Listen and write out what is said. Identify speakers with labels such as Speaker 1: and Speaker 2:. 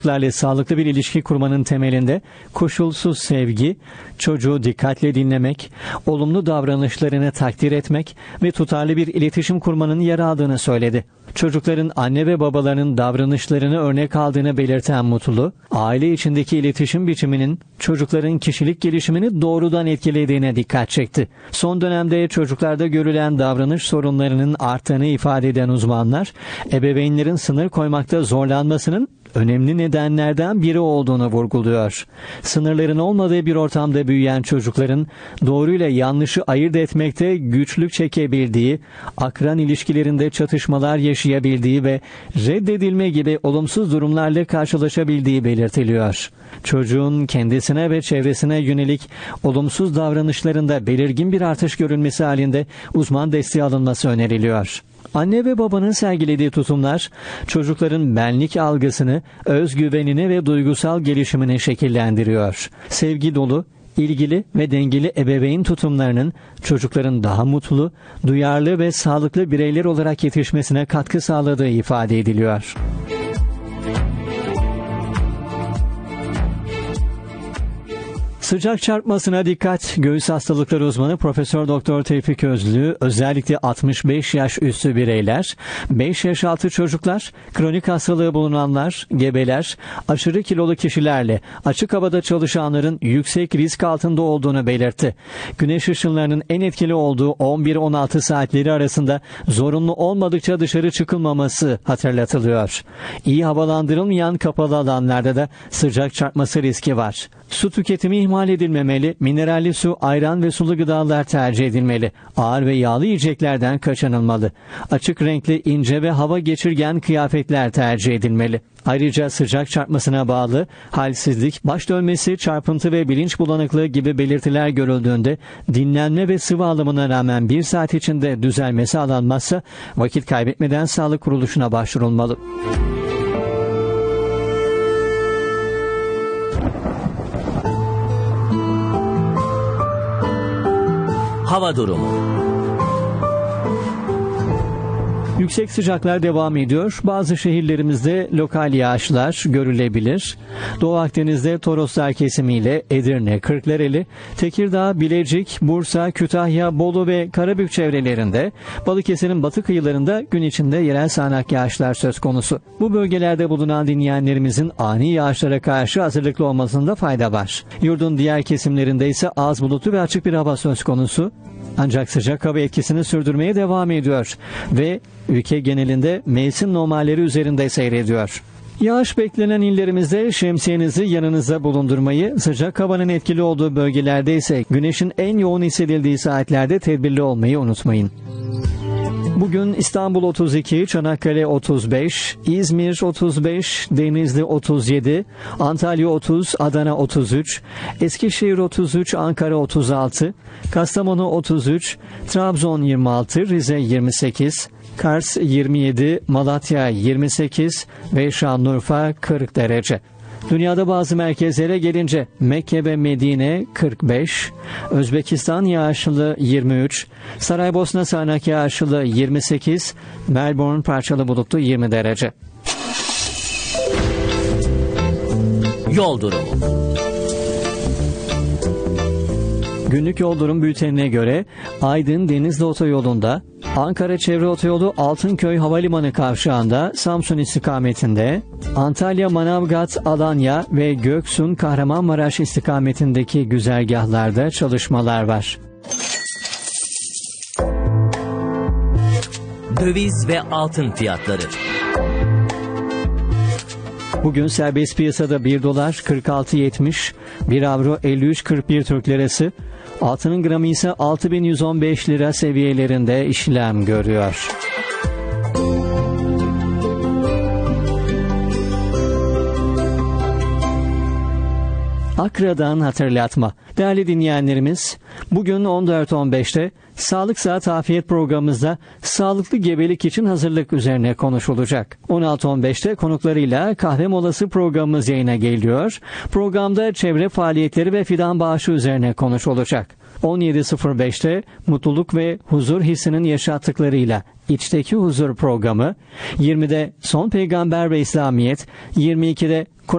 Speaker 1: Çocuklarla sağlıklı bir ilişki kurmanın temelinde koşulsuz sevgi, çocuğu dikkatle dinlemek, olumlu davranışlarını takdir etmek ve tutarlı bir iletişim kurmanın yer aldığını söyledi. Çocukların anne ve babalarının davranışlarını örnek aldığını belirten Mutlu, aile içindeki iletişim biçiminin çocukların kişilik gelişimini doğrudan etkilediğine dikkat çekti. Son dönemde çocuklarda görülen davranış sorunlarının arttığını ifade eden uzmanlar, ebeveynlerin sınır koymakta zorlanmasının önemli nedenlerden biri olduğunu vurguluyor. Sınırların olmadığı bir ortamda büyüyen çocukların doğruyla yanlışı ayırt etmekte güçlük çekebildiği, akran ilişkilerinde çatışmalar yaşayabildiği ve reddedilme gibi olumsuz durumlarla karşılaşabildiği belirtiliyor. Çocuğun kendisine ve çevresine yönelik olumsuz davranışlarında belirgin bir artış görülmesi halinde uzman desteği alınması öneriliyor. Anne ve babanın sergilediği tutumlar, çocukların benlik algısını, özgüvenini ve duygusal gelişimini şekillendiriyor. Sevgi dolu, ilgili ve dengeli ebeveyn tutumlarının çocukların daha mutlu, duyarlı ve sağlıklı bireyler olarak yetişmesine katkı sağladığı ifade ediliyor. Sıcak çarpmasına dikkat. Göğüs hastalıkları uzmanı Profesör Doktor Tevfik Özlü, özellikle 65 yaş üstü bireyler, 5 yaş altı çocuklar, kronik hastalığı bulunanlar, gebeler, aşırı kilolu kişilerle açık havada çalışanların yüksek risk altında olduğunu belirtti. Güneş ışınlarının en etkili olduğu 11-16 saatleri arasında zorunlu olmadıkça dışarı çıkılmaması hatırlatılıyor. İyi havalandırılmayan kapalı alanlarda da sıcak çarpması riski var. Su tüketimi ihmal edilmemeli, mineralli su, ayran ve sulu gıdalar tercih edilmeli. Ağır ve yağlı yiyeceklerden kaçınılmalı. Açık renkli, ince ve hava geçirgen kıyafetler tercih edilmeli. Ayrıca sıcak çarpmasına bağlı halsizlik, baş dönmesi, çarpıntı ve bilinç bulanıklığı gibi belirtiler görüldüğünde dinlenme ve sıvı alımına rağmen 1 saat içinde düzelme sağlanmazsa vakit kaybetmeden sağlık kuruluşuna başvurulmalı.
Speaker 2: Hava durumu.
Speaker 1: Yüksek sıcaklar devam ediyor. Bazı şehirlerimizde lokal yağışlar görülebilir. Doğu Akdeniz'de Toroslar kesimiyle Edirne, Kırklareli, Tekirdağ, Bilecik, Bursa, Kütahya, Bolu ve Karabük çevrelerinde, Balıkesir'in batı kıyılarında gün içinde yerel sağanak yağışlar söz konusu. Bu bölgelerde bulunan dinleyenlerimizin ani yağışlara karşı hazırlıklı olmasında fayda var. Yurdun diğer kesimlerinde ise az bulutlu ve açık bir hava söz konusu. Ancak sıcak hava etkisini sürdürmeye devam ediyor ve ülke genelinde mevsim normalleri üzerinde seyrediyor. Yağış beklenen illerimizde şemsiyenizi yanınızda bulundurmayı, sıcak havanın etkili olduğu bölgelerde ise güneşin en yoğun hissedildiği saatlerde tedbirli olmayı unutmayın. Bugün İstanbul 32, Çanakkale 35, İzmir 35, Denizli 37, Antalya 30, Adana 33, Eskişehir 33, Ankara 36, Kastamonu 33, Trabzon 26, Rize 28, Kars 27, Malatya 28 ve Şanlıurfa 40 derece. Dünyada bazı merkezlere gelince Mekke ve Medine 45, Özbekistan yağışlı 23, Saraybosna sağanak yağışlı 28, Melbourne parçalı bulutlu 20 derece.
Speaker 2: Yol durumu.
Speaker 1: Günlük yol durum bültenine göre Aydın Denizli Otoyolu'nda, Ankara Çevre Otoyolu Altınköy Havalimanı kavşağında Samsun istikametinde, Antalya Manavgat Alanya ve Göksun Kahramanmaraş istikametindeki güzergahlarda çalışmalar var.
Speaker 2: Döviz ve altın fiyatları.
Speaker 1: Bugün serbest piyasada 1 dolar 46.70, 1 avro 53.41 Türk lirası, altının gramı ise 6.115 lira seviyelerinde işlem görüyor. Akra'dan hatırlatma. Değerli dinleyenlerimiz, bugün 14.15'te Sağlık Saat Afiyet programımızda sağlıklı gebelik için hazırlık üzerine konuşulacak. 16.15'te konuklarıyla kahve molası programımız yayına geliyor. Programda çevre faaliyetleri ve fidan bağışı üzerine konuşulacak. 17.05'te mutluluk ve huzur hissinin yaşattıklarıyla İçteki Huzur programı, 20'de Son Peygamber ve İslamiyet, 22'de